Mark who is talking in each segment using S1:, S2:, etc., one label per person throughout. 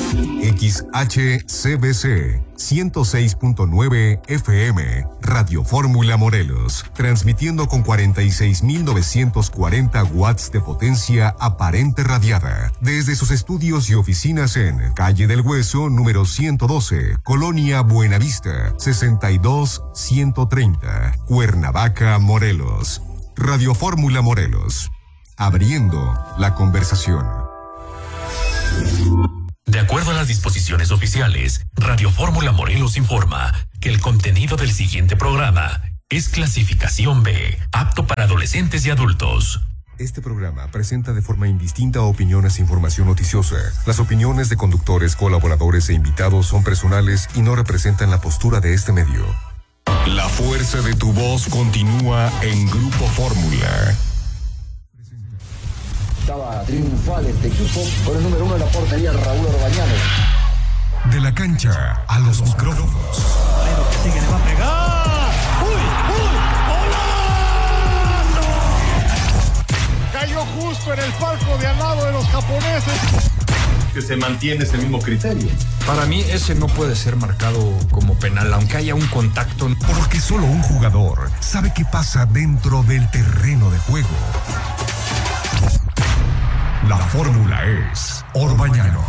S1: XHCBC 106.9 FM, Radio Fórmula Morelos, transmitiendo con 46.940 watts de potencia aparente radiada, desde sus estudios y oficinas en Calle del Hueso, número 112, Colonia Buenavista, 62130, Cuernavaca, Morelos. Radio Fórmula Morelos, abriendo la conversación.
S2: De acuerdo a las disposiciones oficiales, Radio Fórmula Morelos informa que el contenido del siguiente programa es clasificación B, apto para adolescentes y adultos.
S1: Este programa presenta de forma indistinta opiniones e información noticiosa. Las opiniones de conductores, colaboradores e invitados son personales y no representan la postura de este medio. La fuerza de tu voz continúa en Grupo Fórmula.
S3: Estaba triunfal este equipo con el número 1 de la portería, Raúl Orbañanos.
S1: De la cancha a los micrófonos.
S4: Pero que sigue, le va a pegar. ¡Uy! ¡Golazo! Cayó justo en el palco de al lado de los japoneses.
S5: Que se mantiene ese mismo criterio.
S6: Para mí ese no puede ser marcado como penal, aunque haya un contacto.
S1: Porque solo un jugador sabe qué pasa dentro del terreno de juego. La fórmula es Orbañanos.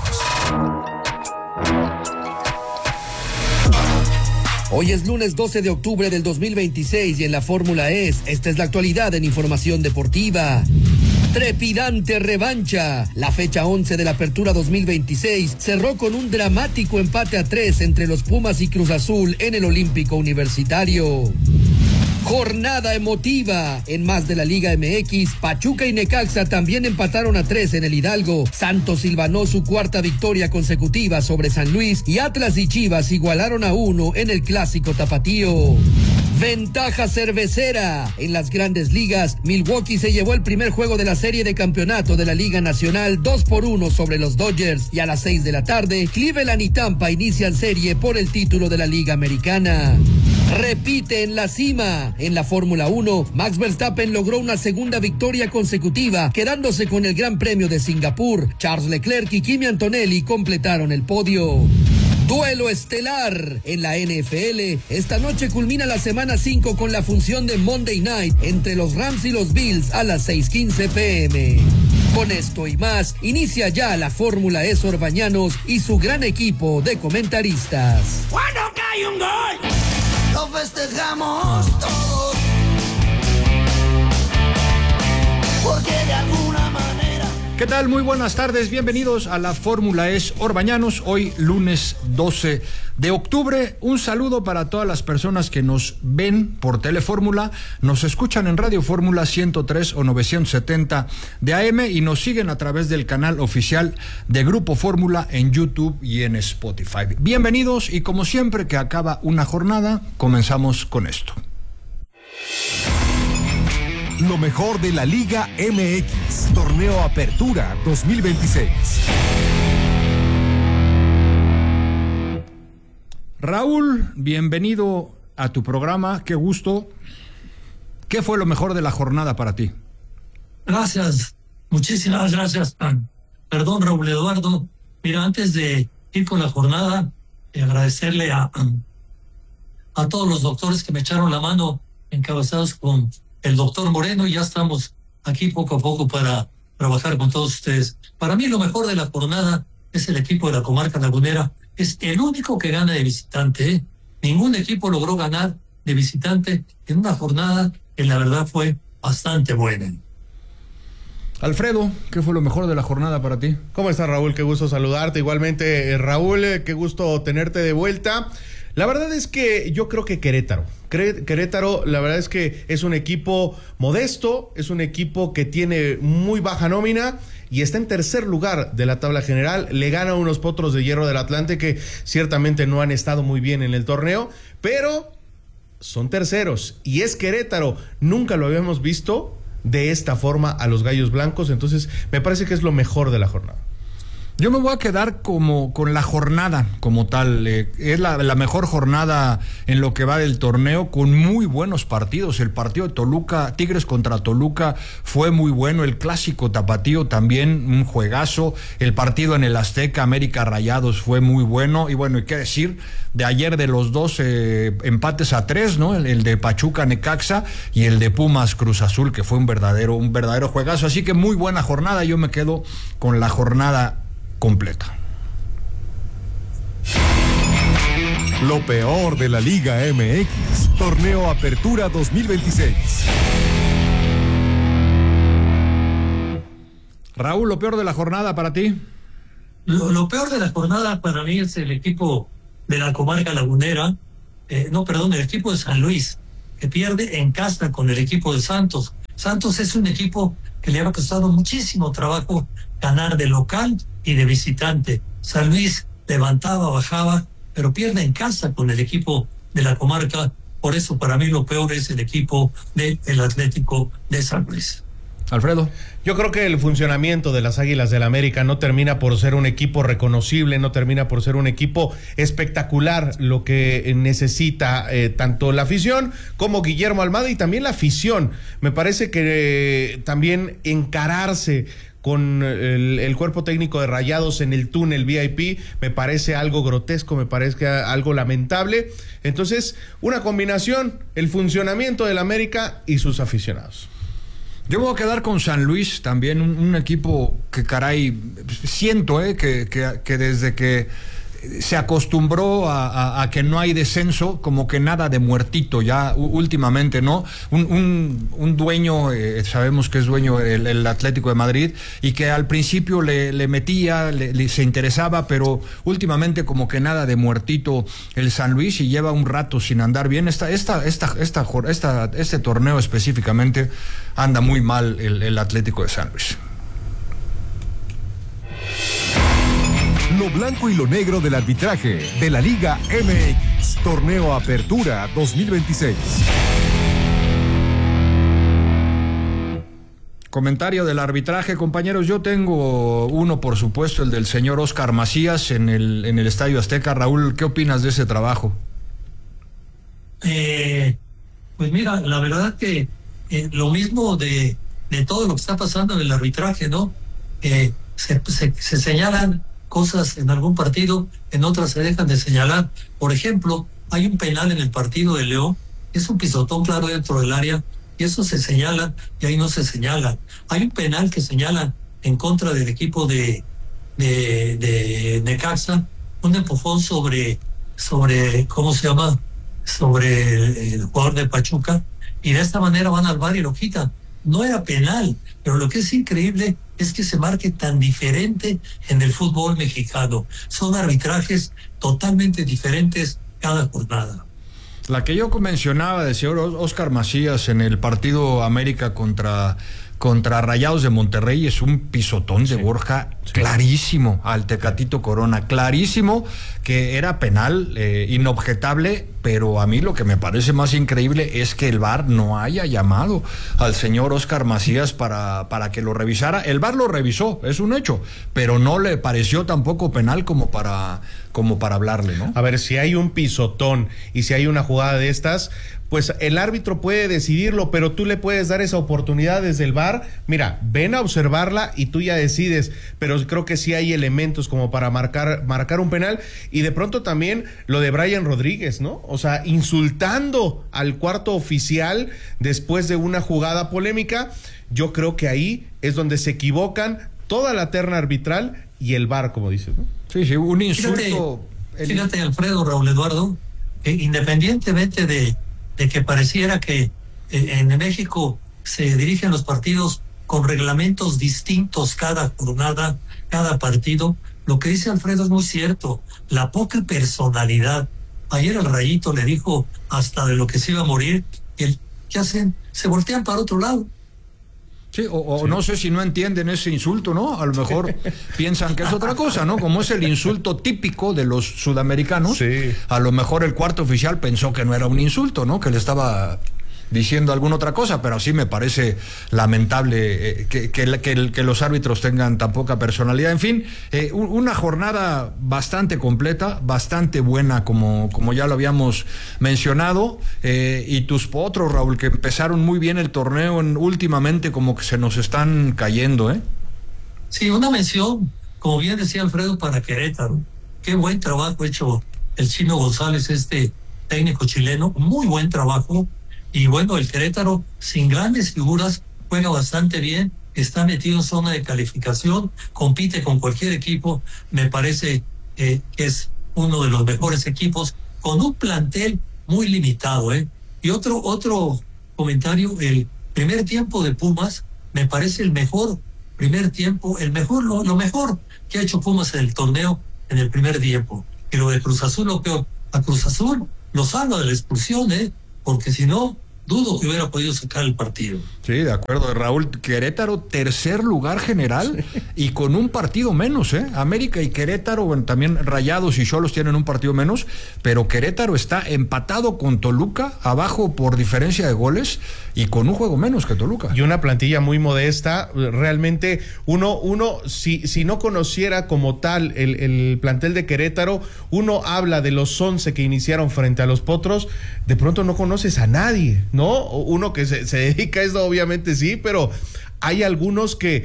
S7: Hoy es lunes 12 de octubre del 2026 y en la fórmula esta es la actualidad en información deportiva. Trepidante revancha. La fecha 11 de la Apertura 2026 cerró con un dramático empate a 3 entre los Pumas y Cruz Azul en el Olímpico Universitario. Jornada emotiva. En más de la Liga MX, Pachuca y Necaxa también empataron a 3 en el Hidalgo. Santos silvanó su cuarta victoria consecutiva sobre San Luis y Atlas y Chivas igualaron a 1 en el Clásico Tapatío. Ventaja cervecera. En las Grandes Ligas, Milwaukee se llevó el primer juego de la serie de campeonato de la Liga Nacional 2-1 sobre los Dodgers y a las 6 de la tarde, Cleveland y Tampa inician serie por el título de la Liga Americana. Repite en la cima. En la Fórmula 1, Max Verstappen logró una segunda victoria consecutiva, quedándose con el Gran Premio de Singapur. Charles Leclerc y Kimi Antonelli completaron el podio. Duelo estelar en la NFL. Esta noche culmina la semana 5 con la función de Monday Night entre los Rams y los Bills a las 6:15 p.m. Con esto y más, inicia ya la Fórmula E Orbañanos y su gran equipo de comentaristas.
S4: ¡Cuando cae un gol!
S8: Lo festejamos todos, porque de alguna manera.
S6: ¿Qué tal? Muy buenas tardes, bienvenidos a la Fórmula E Orbañanos, hoy lunes 12 de octubre. Un saludo para todas las personas que nos ven por Telefórmula, nos escuchan en Radio Fórmula 103 o 970 de AM y nos siguen a través del canal oficial de Grupo Fórmula en YouTube y en Spotify. Bienvenidos y como siempre que acaba una jornada, comenzamos con esto.
S1: Lo mejor de la Liga MX, Torneo Apertura 2026.
S6: Raúl, bienvenido a tu programa, qué gusto. ¿Qué fue lo mejor de la jornada para ti?
S9: Gracias, muchísimas gracias. Perdón, Raúl Eduardo. Mira, antes de ir con la jornada, agradecerle a todos los doctores que me echaron la mano, encabezados con el doctor Moreno, y ya estamos aquí poco a poco para trabajar con todos ustedes. Para mí lo mejor de la jornada es el equipo de la comarca lagunera. Es el único que gana de visitante, ¿eh? Ningún equipo logró ganar de visitante en una jornada que la verdad fue bastante buena.
S6: Alfredo, ¿qué fue lo mejor de la jornada para ti?
S10: ¿Cómo estás, Raúl? Qué gusto saludarte. Igualmente, Raúl, qué gusto tenerte de vuelta. La verdad es que yo creo que Querétaro, la verdad es que es un equipo modesto, es un equipo que tiene muy baja nómina y está en tercer lugar de la tabla general. Le gana a unos Potros de Hierro del Atlante que ciertamente no han estado muy bien en el torneo, pero son terceros y es Querétaro. Nunca lo habíamos visto de esta forma a los Gallos Blancos, entonces me parece que es lo mejor de la jornada.
S6: Yo me voy a quedar con la jornada como tal. Es la mejor jornada en lo que va del torneo, con muy buenos partidos. El partido de Toluca, Tigres contra Toluca, fue muy bueno. El clásico tapatío también, un juegazo. El partido en el Azteca, América Rayados, fue muy bueno. Y bueno, ¿y qué decir de ayer de los dos empates a 3, ¿no? El de Pachuca Necaxa y el de Pumas Cruz Azul, que fue un verdadero juegazo. Así que muy buena jornada. Yo me quedo con la jornada completa.
S1: Lo peor de la Liga MX, Torneo Apertura 2026.
S6: Raúl, lo peor de la jornada para ti.
S9: Lo peor de la jornada para mí es el equipo de la comarca lagunera, el equipo de San Luis, que pierde en casa con el equipo de Santos. Santos es un equipo que le ha costado muchísimo trabajo ganar de local y de visitante. San Luis levantaba, bajaba, pero pierde en casa con el equipo de la comarca. Por eso para mí lo peor es el equipo del Atlético de San Luis.
S6: Alfredo.
S10: Yo creo que el funcionamiento de las Águilas del América no termina por ser un equipo reconocible, no termina por ser un equipo espectacular, lo que necesita tanto la afición como Guillermo Almada y también la afición. Me parece que también encararse con el cuerpo técnico de Rayados en el túnel VIP me parece algo grotesco, me parece algo lamentable. Entonces, una combinación, el funcionamiento del América y sus aficionados.
S6: Yo me voy a quedar con San Luis también, un equipo que caray, siento que desde que se acostumbró a que no hay descenso, como que nada de muertito ya últimamente, ¿no? Un dueño, sabemos que es dueño el Atlético de Madrid, y que al principio le metía, se interesaba, pero últimamente como que nada de muertito el San Luis, y lleva un rato sin andar bien. Este torneo específicamente anda muy mal el Atlético de San Luis.
S1: Lo blanco y lo negro del arbitraje de la Liga MX, Torneo Apertura 2026.
S6: Comentario del arbitraje, compañeros. Yo tengo uno, por supuesto, el del señor Óscar Macías en el Estadio Azteca. Raúl, ¿qué opinas de ese trabajo?
S9: Pues mira, la verdad que lo mismo de todo lo que está pasando en el arbitraje, ¿no? Se señalan cosas en algún partido, en otras se dejan de señalar. Por ejemplo, hay un penal en el partido de León, es un pisotón claro dentro del área, y eso se señala y ahí no se señala. Hay un penal que señalan en contra del equipo de Necaxa, un empujón sobre ¿cómo se llama? Sobre el jugador de Pachuca, y de esta manera van al VAR y lo quitan. No era penal, pero lo que es increíble es que se marque tan diferente en el fútbol mexicano. Son arbitrajes totalmente diferentes cada jornada.
S6: La que yo mencionaba del señor Óscar Macías en el partido América contra Rayados de Monterrey es un pisotón de Borja clarísimo al Tecatito Corona, clarísimo, que era penal, inobjetable, pero a mí lo que me parece más increíble es que el VAR no haya llamado al señor Óscar Macías para que lo revisara. El VAR lo revisó, es un hecho, pero no le pareció tampoco penal como para hablarle, ¿no?
S10: A ver, si hay un pisotón y si hay una jugada de estas, pues el árbitro puede decidirlo, pero tú le puedes dar esa oportunidad desde el VAR. Mira, ven a observarla y tú ya decides, pero creo que sí hay elementos como para marcar un penal. Y de pronto también lo de Brian Rodríguez, ¿no? O sea, insultando al cuarto oficial después de una jugada polémica. Yo creo que ahí es donde se equivocan toda la terna arbitral y el VAR, como dices, ¿no?
S6: Sí, un insulto.
S9: Fíjate, Alfredo, Raúl Eduardo, independientemente de que pareciera que en México se dirigen los partidos con reglamentos distintos cada jornada, cada partido, lo que dice Alfredo es muy cierto, la poca personalidad. Ayer el Rayito le dijo hasta de lo que se iba a morir, ¿qué hacen? Se voltean para otro lado.
S6: Sí, o no sé si no entienden ese insulto, ¿no? A lo mejor piensan que es otra cosa, ¿no? Como es el insulto típico de los sudamericanos, a lo mejor el cuarto oficial pensó que no era un insulto, ¿no? Que le estaba diciendo alguna otra cosa, pero sí me parece lamentable que los árbitros tengan tan poca personalidad. En fin, una jornada bastante completa, bastante buena, como ya lo habíamos mencionado, y tus potros, Raúl, que empezaron muy bien el torneo, últimamente como que se nos están cayendo, ¿eh?
S9: Sí, una mención, como bien decía Alfredo, para Querétaro. Qué buen trabajo hecho el Chino González, este técnico chileno, muy buen trabajo. Y bueno, el Querétaro, sin grandes figuras, juega bastante bien, está metido en zona de calificación, compite con cualquier equipo. Me parece que es uno de los mejores equipos, con un plantel muy limitado, ¿eh? Y otro comentario, el primer tiempo de Pumas me parece el mejor primer tiempo, lo mejor que ha hecho Pumas en el torneo en el primer tiempo. Y lo de Cruz Azul, lo peor, a Cruz Azul lo salva de la expulsión, porque si no, dudo que hubiera podido sacar el partido.
S6: Sí, de acuerdo, Raúl. Querétaro, tercer lugar general, y con un partido menos, América y Querétaro, bueno, también Rayados y Xolos tienen un partido menos, pero Querétaro está empatado con Toluca, abajo por diferencia de goles, y con un juego menos que Toluca.
S10: Y una plantilla muy modesta. Realmente, si no conociera como tal el plantel de Querétaro, uno habla de los 11 que iniciaron frente a los Potros, de pronto no conoces a nadie, ¿no? Uno que se dedica a esto, obviamente sí, pero hay algunos que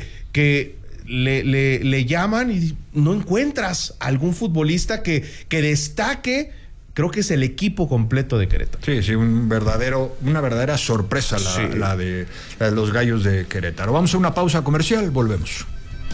S10: le llaman y no encuentras algún futbolista que destaque. Creo que es el equipo completo de Querétaro.
S6: Sí, una verdadera sorpresa la de los Gallos de Querétaro. Vamos a una pausa comercial, volvemos.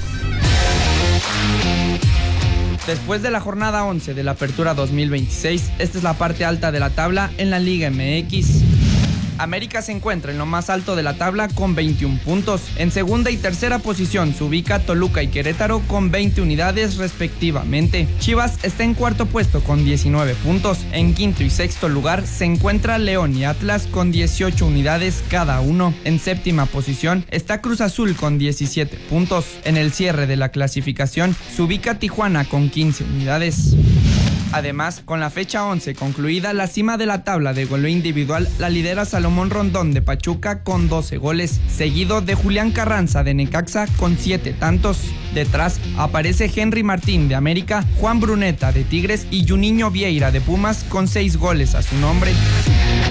S11: Después de la jornada 11 de la Apertura 2026, esta es la parte alta de la tabla en la Liga MX. América se encuentra en lo más alto de la tabla con 21 puntos. En segunda y tercera posición se ubica Toluca y Querétaro con 20 unidades respectivamente. Chivas está en cuarto puesto con 19 puntos. En quinto y sexto lugar se encuentra León y Atlas con 18 unidades cada uno. En séptima posición está Cruz Azul con 17 puntos. En el cierre de la clasificación se ubica Tijuana con 15 unidades. Además, con la fecha 11 concluida, la cima de la tabla de goleo individual la lidera Salomón Rondón de Pachuca con 12 goles, seguido de Julián Carranza de Necaxa con 7 tantos. Detrás aparece Henry Martín de América, Juan Bruneta de Tigres y Juninho Vieira de Pumas con 6 goles a su nombre.